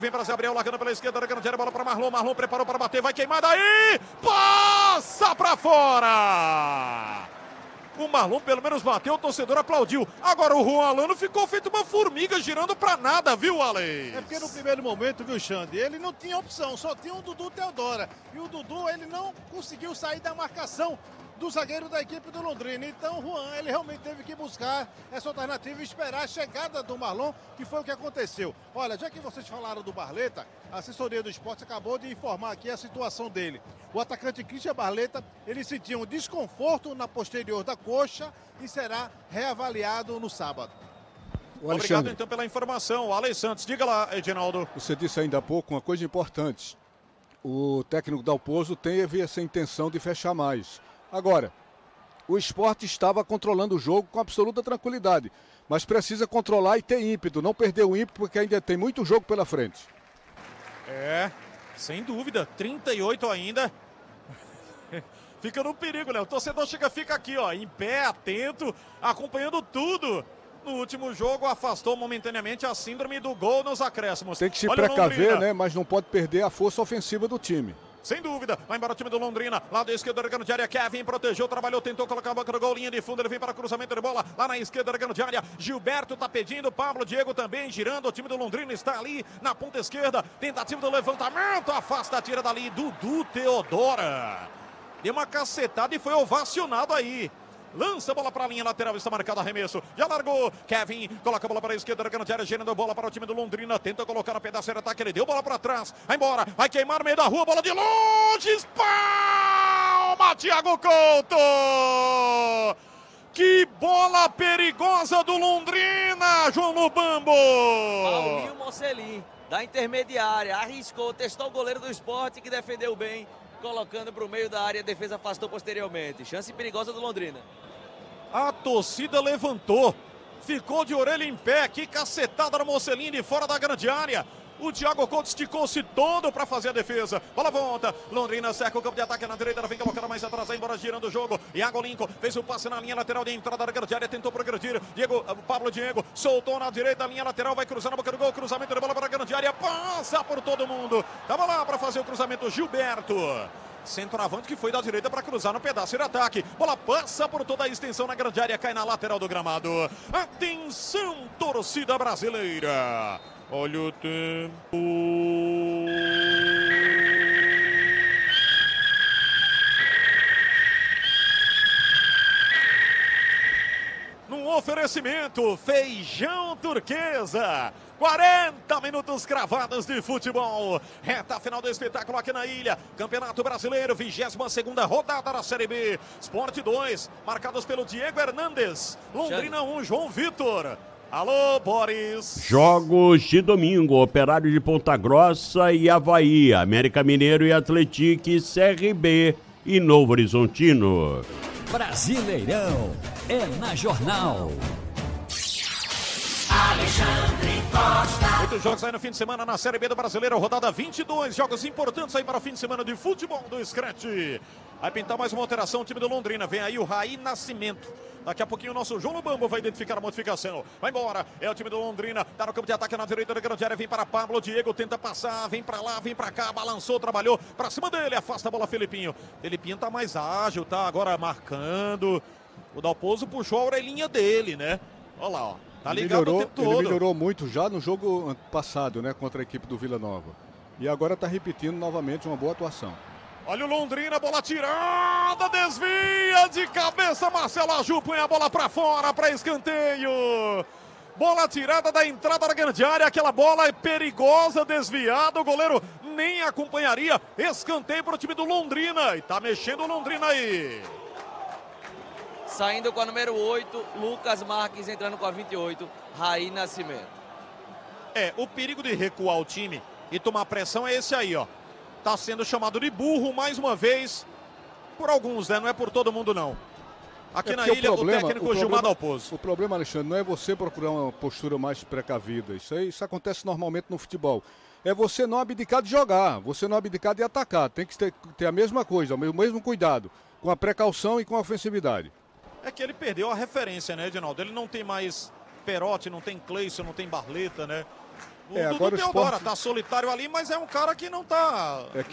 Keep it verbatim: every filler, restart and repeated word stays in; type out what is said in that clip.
Vem para Gabriel, largando pela esquerda, largando a bola para Marlon, Marlon preparou para bater, vai queimar daí, passa para fora! O Marlon pelo menos bateu, o torcedor aplaudiu. Agora o Juan Alano ficou feito uma formiga girando pra nada, viu, Alex? É porque no primeiro momento, viu, Xande, ele não tinha opção, só tinha o Dudu Teodora. E o Dudu, ele não conseguiu sair da marcação do zagueiro da equipe do Londrina. Então o Juan, ele realmente teve que buscar essa alternativa e esperar a chegada do Marlon, que foi o que aconteceu. Olha, já que vocês falaram do Barleta, a assessoria do esporte acabou de informar aqui a situação dele. O atacante Christian Barleta, ele sentiu um desconforto na posterior da coxa e será reavaliado no sábado. Obrigado então pela informação. Alex Santos, diga lá, Edinaldo. Você disse ainda há pouco uma coisa importante. O técnico Dalpozo teve essa intenção de fechar mais. Agora, o esporte estava controlando o jogo com absoluta tranquilidade, mas precisa controlar e ter ímpeto, não perder o ímpeto, porque ainda tem muito jogo pela frente. É, sem dúvida, trinta e oito ainda. Fica no perigo, né? O torcedor chega, fica aqui, ó, em pé, atento, acompanhando tudo. No último jogo, afastou momentaneamente a síndrome do gol nos acréscimos. Tem que se Olha precaver, né? Mas não pode perder a força ofensiva do time. Sem dúvida, vai embora o time do Londrina, lado esquerdo, largando de área, Kevin protegeu, trabalhou, tentou colocar a banca do gol, linha de fundo, ele vem para cruzamento de bola, lá na esquerda, largando de área, Gilberto tá pedindo, Pablo Diego também girando, o time do Londrina está ali na ponta esquerda, tentativa do levantamento, afasta a tira dali, Dudu Teodora, deu uma cacetada e foi ovacionado aí. Lança a bola para a linha lateral, está marcado arremesso. Já largou, Kevin, coloca a bola para a esquerda, largando de área, gerando a bola para o time do Londrina. Tenta colocar a pedaço de ataque, ele deu bola para trás. Vai embora, vai queimar no meio da rua, bola de longe, espalma, Thiago Couto! Que bola perigosa do Londrina, João Lubambo! Paulinho Mocelin, da intermediária, arriscou, testou o goleiro do Sport, que defendeu bem, colocando para o meio da área, a defesa afastou posteriormente. Chance perigosa do Londrina. A torcida levantou, ficou de orelha em pé, que cacetada no Mocelin de fora da grande área. O Thiago Couto esticou-se todo para fazer a defesa. Bola volta, Londrina cerca o campo de ataque na direita, ela vem colocando mais atrás, vai embora girando o jogo. Iago Lincoln fez o passe na linha lateral de entrada da grande área, tentou progredir. Diego, Pablo Diego soltou na direita, a linha lateral, vai cruzar na boca do gol, cruzamento de bola para a grande área, passa por todo mundo. Tava lá para fazer o cruzamento Gilberto. Centroavante que foi da direita para cruzar no pedaço de ataque. Bola passa por toda a extensão na grande área, cai na lateral do gramado. Atenção, torcida brasileira. Olha o tempo. Num oferecimento, feijão turquesa. quarenta minutos cravados de futebol. Reta final do espetáculo aqui na ilha. Campeonato Brasileiro, vigésima segunda rodada da Série B. Sport dois, marcados pelo Diego Hernandes. Londrina um, João Vitor. Alô, Boris. Jogos de domingo, Operário de Ponta Grossa e Avaí, América Mineiro e Atlético, C R B e Novo Horizontino. Brasileirão é na Jornal. Alexandre Costa. Muitos jogos aí no fim de semana na Série B do Brasileiro, rodada vinte e dois, jogos importantes aí para o fim de semana de futebol do Scratch. Vai pintar mais uma alteração o time do Londrina, vem aí o Raí Nascimento. Daqui a pouquinho o nosso João Lubambo vai identificar a modificação. Vai embora, é o time do Londrina, tá no campo de ataque na direita da grande área, vem para Pablo Diego, tenta passar, vem para lá, vem para cá, balançou, trabalhou, para cima dele, afasta a bola Felipinho. Felipinho tá mais ágil, tá agora marcando. O Dalpozo puxou a orelhinha dele, né? Olha lá, ó. Tá ligado melhorou, o tempo todo. Ele melhorou muito já no jogo passado, né, contra a equipe do Vila Nova. E agora está repetindo novamente uma boa atuação. Olha o Londrina, bola tirada, desvia de cabeça, Marcelo Aju põe a bola para fora, para escanteio. Bola tirada da entrada da grande área, aquela bola é perigosa, desviada, o goleiro nem acompanharia. Escanteio para o time do Londrina, e tá mexendo o Londrina aí. Saindo com a número oito, Lucas Marques entrando com a vinte e oito, Raí Nascimento. É, o perigo de recuar o time e tomar pressão é esse aí, ó. Tá sendo chamado de burro mais uma vez por alguns, né? Não é por todo mundo, não. Aqui é na ilha, o, problema, o técnico o Gilmar problema, Dalpozo. O problema, Alexandre, não é você procurar uma postura mais precavida. Isso aí, isso acontece normalmente no futebol. É você não abdicar de jogar, você não abdicar de atacar. Tem que ter, ter a mesma coisa, o mesmo cuidado, com a precaução e com a ofensividade. É que ele perdeu a referência, né, Edinaldo? Ele não tem mais Perotti, não tem Cleison, não tem Barleta, né? O É, Dudu agora o Teodora Sport- tá solitário ali, mas é um cara que não tá... É